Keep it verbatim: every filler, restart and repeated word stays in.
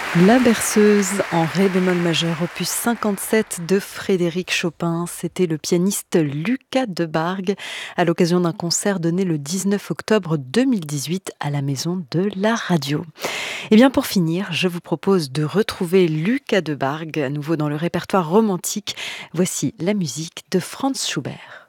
La berceuse en ré bémol majeur, opus cinquante-sept de Frédéric Chopin. C'était le pianiste Lucas Debargue à l'occasion d'un concert donné le dix-neuf octobre deux mille dix-huit à la Maison de la Radio. Et bien pour finir, je vous propose de retrouver Lucas Debargue à nouveau dans le répertoire romantique. Voici la musique de Franz Schubert.